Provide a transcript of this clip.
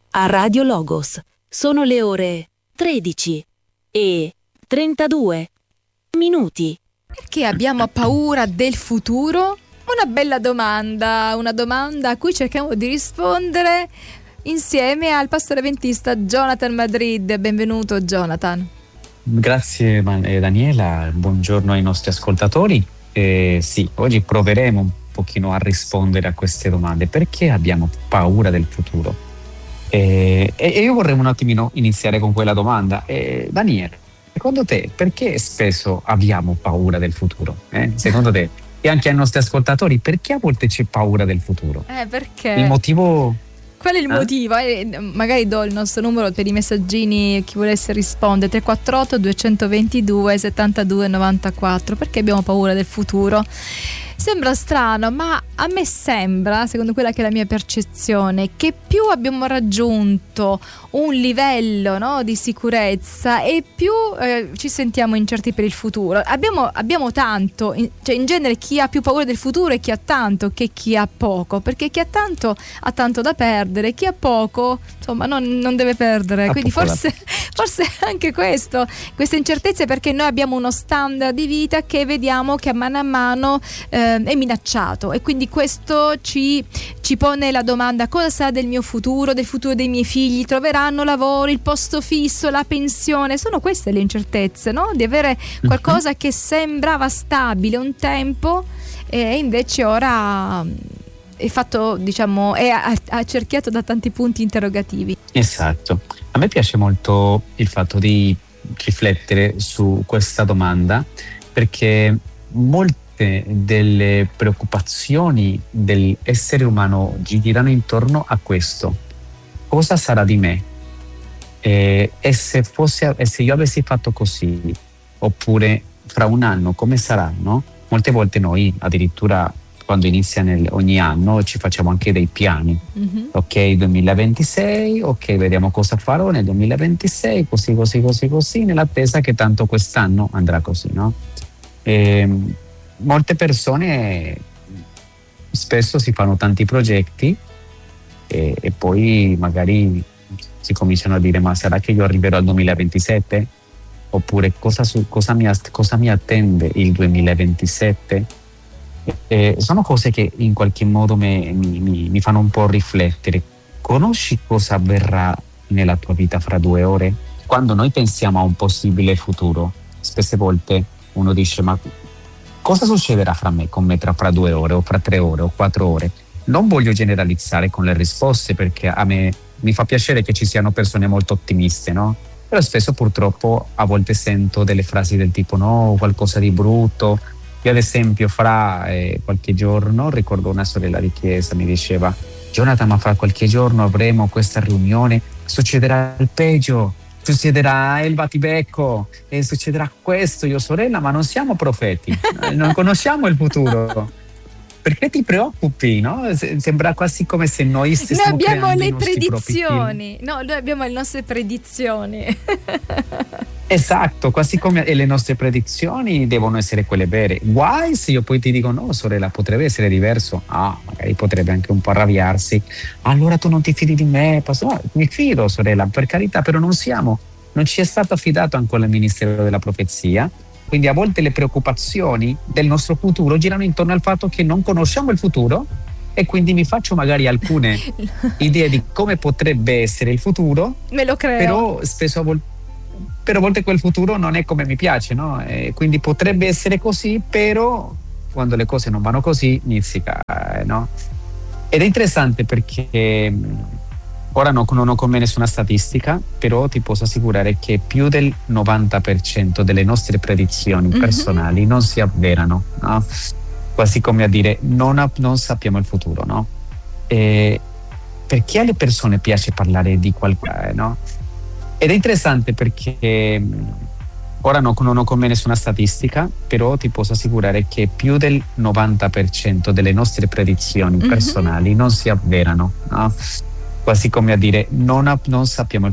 a Radio Logos. Sono le ore 13:32. Perché abbiamo paura del futuro? Una bella domanda, una domanda a cui cerchiamo di rispondere insieme al pastore avventista Jonathan Madrid. Benvenuto Jonathan. Grazie Daniela, buongiorno ai nostri ascoltatori. Sì, oggi proveremo un pochino a rispondere a queste domande. Perché abbiamo paura del futuro? E io vorrei un attimino iniziare con quella domanda. Daniele, secondo te perché spesso abbiamo paura del futuro? Secondo te? E anche ai nostri ascoltatori, perché a volte c'è paura del futuro? Perché? Il motivo? Qual è il motivo? Magari do il nostro numero per i messaggini, chi volesse rispondere, 348 222 72 94. Perché abbiamo paura del futuro? Sembra strano, ma a me sembra, secondo quella che è la mia percezione, che più abbiamo raggiunto un livello, no, di sicurezza e più ci sentiamo incerti per il futuro. Abbiamo tanto, cioè in genere chi ha più paura del futuro è chi ha tanto che chi ha poco, perché chi ha tanto da perdere, chi ha poco insomma non deve perdere. Quindi forse anche questa incertezza è perché noi abbiamo uno standard di vita che vediamo che a mano è minacciato, e quindi questo ci pone la domanda: cosa sarà del mio futuro, del futuro dei miei figli? Troveranno lavoro, il posto fisso, la pensione? Sono queste le incertezze, no? Di avere qualcosa che sembrava stabile un tempo e invece ora è fatto, diciamo, è accerchiato da tanti punti interrogativi. Esatto. A me piace molto il fatto di riflettere su questa domanda, perché molte delle preoccupazioni dell'essere umano girano intorno a questo: cosa sarà di me? E se io avessi fatto così, oppure fra un anno come sarà, no? Molte volte noi addirittura quando inizia ogni anno ci facciamo anche dei piani. Ok, 2026, ok, vediamo cosa farò nel 2026, così, nell'attesa che tanto quest'anno andrà così, no? Molte persone spesso si fanno tanti progetti e poi magari si cominciano a dire: ma sarà che io arriverò al 2027? Oppure cosa mi attende il 2027? Sono cose che in qualche modo mi fanno un po' riflettere. Conosci cosa avverrà nella tua vita fra 2 ore? Quando noi pensiamo a un possibile futuro, spesse volte uno dice: ma cosa succederà con me fra 2 ore o fra 3 ore o 4 ore? Non voglio generalizzare con le risposte, perché a me mi fa piacere che ci siano persone molto ottimiste, no? Però spesso purtroppo a volte sento delle frasi del tipo: no, qualcosa di brutto. Io ad esempio fra qualche giorno ricordo una sorella di chiesa mi diceva: Jonathan, ma fra qualche giorno avremo questa riunione, succederà il peggio, succederà il battibecco e succederà questo. Io: sorella, ma non siamo profeti, non conosciamo il futuro, perché ti preoccupi, no? Sembra quasi come se noi stessimo abbiamo le predizioni. No, noi abbiamo le nostre predizioni. Esatto, quasi come le nostre predizioni devono essere quelle vere. Guai se io poi ti dico: no, sorella, potrebbe essere diverso. Magari potrebbe anche un po' arrabbiarsi. Allora tu non ti fidi di me? No, mi fido, sorella, per carità, però non ci è stato affidato ancora il ministero della profezia. Quindi a volte le preoccupazioni del nostro futuro girano intorno al fatto che non conosciamo il futuro, e quindi mi faccio magari alcune idee di come potrebbe essere il futuro. Me lo creo. Però spesso a volte quel futuro non è come mi piace, no? Quindi potrebbe essere così, però quando le cose non vanno così inizica, no? Ed è interessante perché ora non ho con me nessuna statistica, però ti posso assicurare che più del 90% delle nostre predizioni personali non si avverano, no? Quasi come a dire: non sappiamo il futuro, no? Perché alle persone piace parlare di qualcosa, no? Ed è interessante perché ora non ho con me nessuna statistica, però ti posso assicurare che più del 90% delle nostre predizioni personali non si avverano, no? Quasi come a dire: non sappiamo il